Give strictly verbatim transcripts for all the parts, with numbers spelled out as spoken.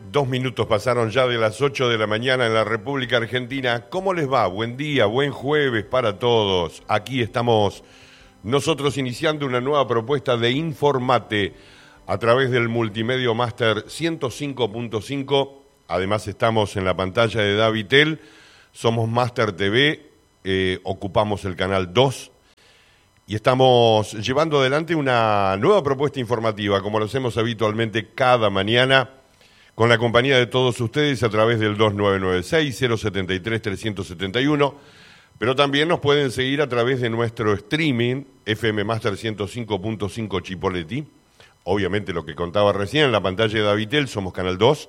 Dos minutos pasaron ya de las ocho de la mañana en la República Argentina. ¿Cómo les va? Buen día, buen jueves para todos. Aquí estamos nosotros iniciando una nueva propuesta de Informate a través del Multimedio Master ciento cinco punto cinco. Además estamos en la pantalla de Davitel. Somos Master T V, eh, ocupamos el canal dos. Y estamos llevando adelante una nueva propuesta informativa, como lo hacemos habitualmente cada mañana, con la compañía de todos ustedes a través del dos nueve nueve seis, cero siete tres, tres siete uno, pero también nos pueden seguir a través de nuestro streaming, F M Master ciento cinco punto cinco Chipoleti, obviamente lo que contaba recién en la pantalla de Davitel, somos Canal dos.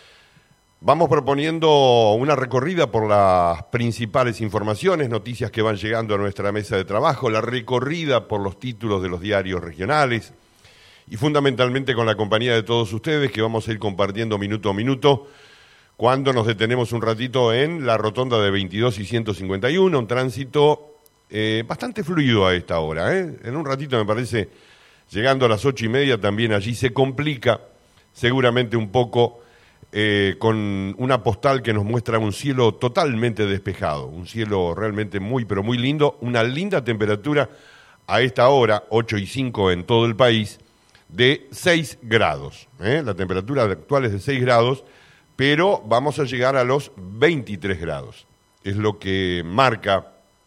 Vamos proponiendo una recorrida por las principales informaciones, noticias que van llegando a nuestra mesa de trabajo, la recorrida por los títulos de los diarios regionales y fundamentalmente con la compañía de todos ustedes que vamos a ir compartiendo minuto a minuto cuando nos detenemos un ratito en la rotonda de veintidós y ciento cincuenta y uno, un tránsito eh, bastante fluido a esta hora. ¿eh? En un ratito me parece, llegando a las ocho y media también allí se complica seguramente un poco. Eh, con una postal que nos muestra un cielo totalmente despejado, un cielo realmente muy, pero muy lindo, una linda temperatura a esta hora, ocho y cinco en todo el país, de seis grados. ¿eh? La temperatura actual es de seis grados, pero vamos a llegar a los veintitrés grados. Es lo que marca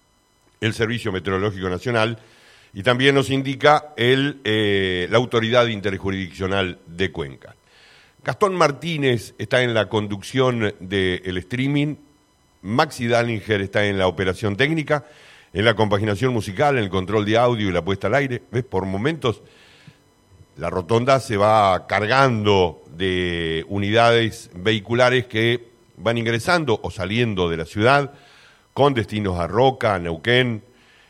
el Servicio Meteorológico Nacional y también nos indica el, eh, la Autoridad Interjurisdiccional de Cuenca. Gastón Martínez está en la conducción del streaming, Maxi Dallinger está en la operación técnica, en la compaginación musical, en el control de audio y la puesta al aire. ¿Ves? Por momentos la rotonda se va cargando de unidades vehiculares que van ingresando o saliendo de la ciudad con destinos a Roca, a Neuquén,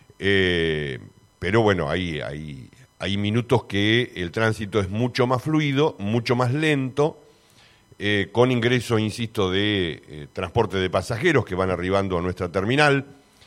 eh, pero bueno, ahí hay... Hay minutos que el tránsito es mucho más fluido, mucho más lento, eh, con ingreso, insisto, de eh, transporte de pasajeros que van arribando a nuestra terminal,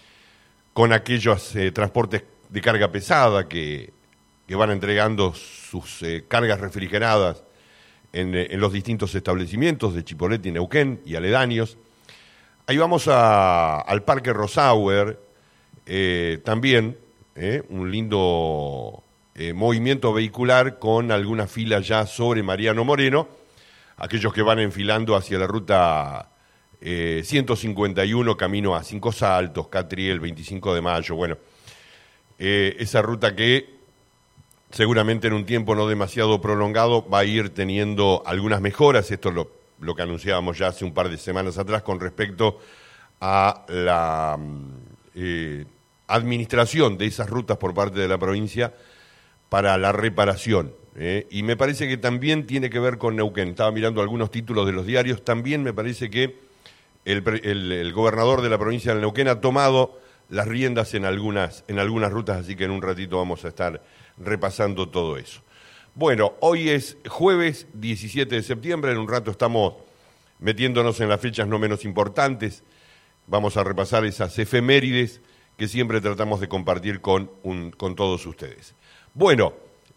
con aquellos eh, transportes de carga pesada que, que van entregando sus eh, cargas refrigeradas en, en los distintos establecimientos de Chipoleti, Neuquén y aledaños. Ahí vamos a, al Parque Rosauer, eh, también, eh, un lindo... Eh, movimiento vehicular con algunas filas ya sobre Mariano Moreno, aquellos que van enfilando hacia la ruta eh, ciento cincuenta y uno, camino a Cinco Saltos, Catriel, veinticinco de mayo, bueno, eh, esa ruta que seguramente en un tiempo no demasiado prolongado va a ir teniendo algunas mejoras, esto es lo, lo que anunciábamos ya hace un par de semanas atrás con respecto a la eh, administración de esas rutas por parte de la provincia para la reparación, ¿eh? Y me parece que también tiene que ver con Neuquén. Estaba mirando algunos títulos de los diarios, también me parece que el, el, el gobernador de la provincia de Neuquén ha tomado las riendas en algunas, en algunas rutas, así que en un ratito vamos a estar repasando todo eso. Bueno, hoy es jueves diecisiete de septiembre, en un rato estamos metiéndonos en las fechas no menos importantes, vamos a repasar esas efemérides que siempre tratamos de compartir con, un, con todos ustedes. Bueno,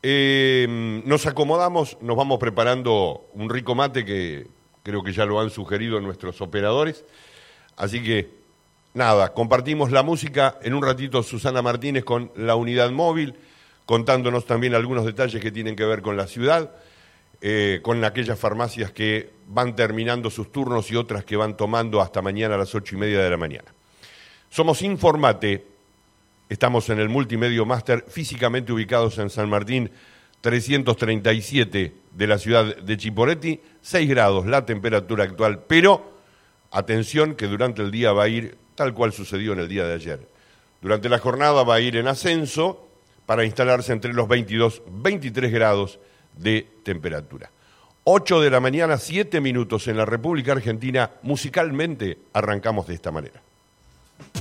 eh, nos acomodamos, nos vamos preparando un rico mate que creo que ya lo han sugerido nuestros operadores. Así que, nada, compartimos la música. En un ratito Susana Martínez con la unidad móvil, contándonos también algunos detalles que tienen que ver con la ciudad, eh, con aquellas farmacias que van terminando sus turnos y otras que van tomando hasta mañana a las ocho y media de la mañana. Somos Informate. Estamos en el Multimedio Master, físicamente ubicados en San Martín, trescientos treinta y siete de la ciudad de Chipoleti, seis grados la temperatura actual, pero atención que durante el día va a ir tal cual sucedió en el día de ayer. Durante la jornada va a ir en ascenso para instalarse entre los veintidós y veintitrés grados de temperatura. ocho de la mañana, siete minutos en la República Argentina, musicalmente arrancamos de esta manera.